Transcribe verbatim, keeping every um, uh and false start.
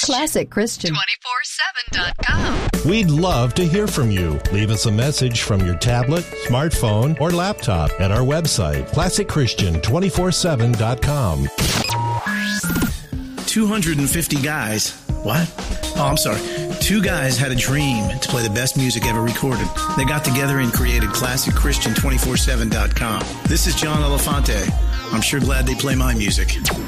Classic Christian. two four seven dot com. We'd love to hear from you. Leave us a message from your tablet, smartphone, or laptop at our website, classic christian two four seven dot com. two hundred fifty guys. What? Oh, I'm sorry. Two guys had a dream to play the best music ever recorded. They got together and created classic christian two four seven dot com. This is John Elefante. I'm sure glad they play my music.